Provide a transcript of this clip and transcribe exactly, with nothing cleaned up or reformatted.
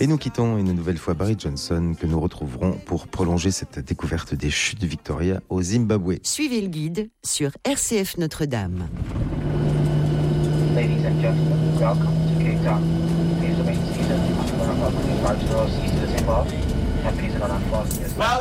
Et nous quittons une nouvelle fois Barry Johnson, que nous retrouverons pour prolonger cette découverte des chutes de Victoria au Zimbabwe. Suivez le guide sur R C F Notre-Dame. Ladies and gentlemen, welcome to Cape Town. Please remain seated until one of our crew arrives to our seats to take off, and please do not unfasten your seatbelt.